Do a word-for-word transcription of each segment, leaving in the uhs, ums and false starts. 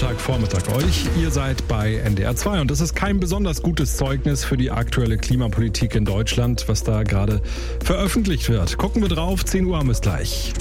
Montagvormittag euch. Ihr seid bei N D R zwei und das ist kein besonders gutes Zeugnis für die aktuelle Klimapolitik in Deutschland, was da gerade veröffentlicht wird. Gucken wir drauf, zehn Uhr haben wir es gleich.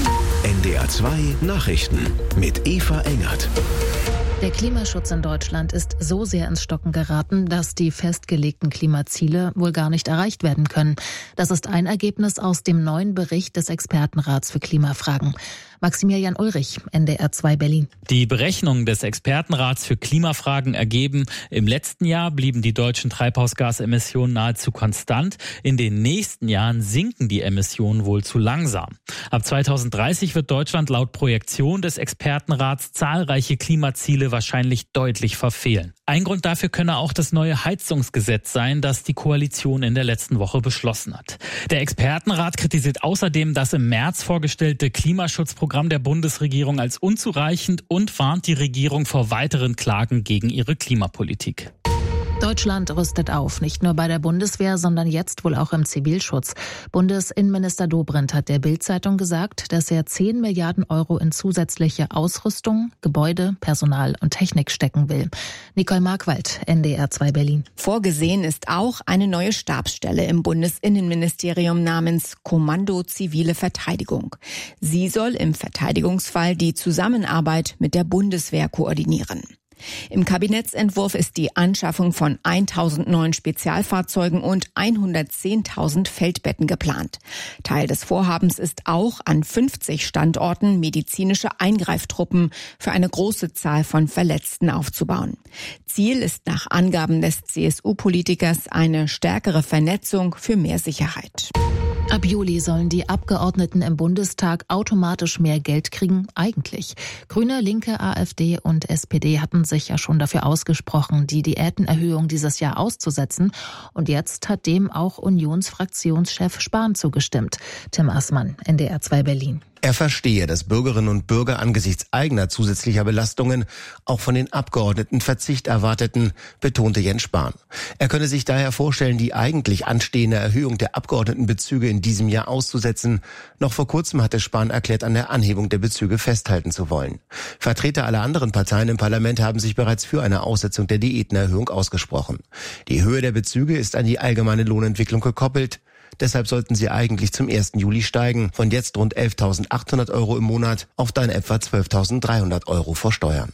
N D R zwei Nachrichten mit Eva Engert. Der Klimaschutz in Deutschland ist so sehr ins Stocken geraten, dass die festgelegten Klimaziele wohl gar nicht erreicht werden können. Das ist ein Ergebnis aus dem neuen Bericht des Expertenrats für Klimafragen. Maximilian Ulrich, N D R zwei Berlin. Die Berechnungen des Expertenrats für Klimafragen ergeben, im letzten Jahr blieben die deutschen Treibhausgasemissionen nahezu konstant. In den nächsten Jahren sinken die Emissionen wohl zu langsam. Ab zweitausenddreißig wird Deutschland laut Projektion des Expertenrats zahlreiche Klimaziele wahrscheinlich deutlich verfehlen. Ein Grund dafür könne auch das neue Heizungsgesetz sein, das die Koalition in der letzten Woche beschlossen hat. Der Expertenrat kritisiert außerdem das im März vorgestellte Klimaschutzprogramm der Bundesregierung als unzureichend und warnt die Regierung vor weiteren Klagen gegen ihre Klimapolitik. Deutschland rüstet auf, nicht nur bei der Bundeswehr, sondern jetzt wohl auch im Zivilschutz. Bundesinnenminister Dobrindt hat der Bild-Zeitung gesagt, dass er zehn Milliarden Euro in zusätzliche Ausrüstung, Gebäude, Personal und Technik stecken will. Nicole Markwald, N D R zwei Berlin. Vorgesehen ist auch eine neue Stabsstelle im Bundesinnenministerium namens Kommando Zivile Verteidigung. Sie soll im Verteidigungsfall die Zusammenarbeit mit der Bundeswehr koordinieren. Im Kabinettsentwurf ist die Anschaffung von tausend neuen Spezialfahrzeugen und hundertzehntausend Feldbetten geplant. Teil des Vorhabens ist auch, an fünfzig Standorten medizinische Eingreiftruppen für eine große Zahl von Verletzten aufzubauen. Ziel ist nach Angaben des C S U-Politikers eine stärkere Vernetzung für mehr Sicherheit. Ab Juli sollen die Abgeordneten im Bundestag automatisch mehr Geld kriegen, eigentlich. Grüne, Linke, AfD und S P D hatten sich ja schon dafür ausgesprochen, die Diätenerhöhung dieses Jahr auszusetzen. Und jetzt hat dem auch Unionsfraktionschef Spahn zugestimmt. Tim Assmann, N D R zwei Berlin. Er verstehe, dass Bürgerinnen und Bürger angesichts eigener zusätzlicher Belastungen auch von den Abgeordneten Verzicht erwarteten, betonte Jens Spahn. Er könne sich daher vorstellen, die eigentlich anstehende Erhöhung der Abgeordnetenbezüge in diesem Jahr auszusetzen. Noch vor kurzem hatte Spahn erklärt, an der Anhebung der Bezüge festhalten zu wollen. Vertreter aller anderen Parteien im Parlament haben sich bereits für eine Aussetzung der Diätenerhöhung ausgesprochen. Die Höhe der Bezüge ist an die allgemeine Lohnentwicklung gekoppelt. Deshalb sollten sie eigentlich zum ersten Juli steigen, von jetzt rund elftausendachthundert Euro im Monat auf dann etwa zwölftausenddreihundert Euro vor Steuern.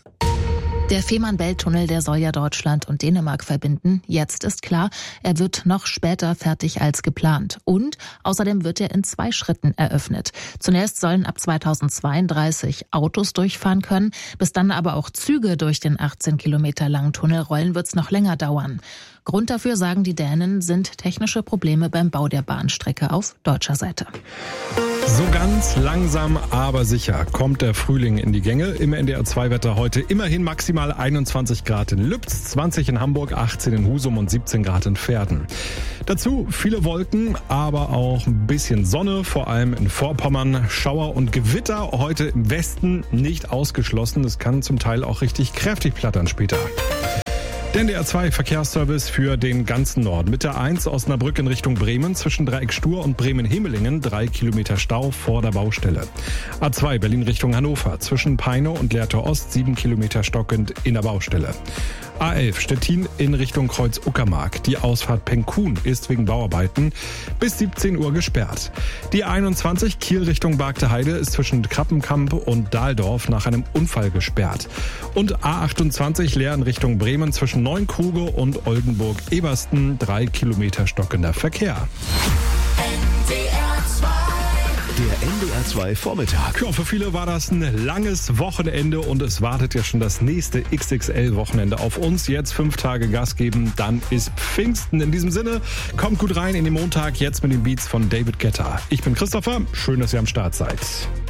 Der Fehmarn-Belt-Tunnel, der soll ja Deutschland und Dänemark verbinden. Jetzt ist klar, er wird noch später fertig als geplant. Und außerdem wird er in zwei Schritten eröffnet. Zunächst sollen ab zweitausendzweiunddreißig Autos durchfahren können. Bis dann aber auch Züge durch den achtzehn Kilometer langen Tunnel rollen, wird es noch länger dauern. Grund dafür, sagen die Dänen, sind technische Probleme beim Bau der Bahnstrecke auf deutscher Seite. So ganz langsam, aber sicher kommt der Frühling in die Gänge. Im N D R zwei Wetter heute immerhin maximal einundzwanzig Grad in Lübz, zwanzig in Hamburg, achtzehn in Husum und siebzehn Grad in Verden. Dazu viele Wolken, aber auch ein bisschen Sonne, vor allem in Vorpommern. Schauer und Gewitter heute im Westen nicht ausgeschlossen. Es kann zum Teil auch richtig kräftig plattern später. Der N D R zwei Verkehrsservice für den ganzen Norden. Mit der eins Osnabrück in Richtung Bremen zwischen Dreieck-Stur und Bremen-Hemelingen drei Kilometer Stau vor der Baustelle. A zwei Berlin Richtung Hannover zwischen Peinow und Lehrtor Ost sieben Kilometer stockend in der Baustelle. A elf Stettin in Richtung Kreuz-Uckermark. Die Ausfahrt Penkun ist wegen Bauarbeiten bis siebzehn Uhr gesperrt. Die einundzwanzig Kiel Richtung Bargte Heide ist zwischen Krappenkamp und Dahldorf nach einem Unfall gesperrt. Und A achtundzwanzig Leer in Richtung Bremen zwischen Neunkruge und Oldenburg-Ebersten drei Kilometer stockender Verkehr. Der N D R zwei Vormittag. Ja, für viele war das ein langes Wochenende und es wartet ja schon das nächste X X L-Wochenende auf uns. Jetzt fünf Tage Gas geben, dann ist Pfingsten. In diesem Sinne, kommt gut rein in den Montag, jetzt mit den Beats von David Guetta. Ich bin Christopher, schön, dass ihr am Start seid.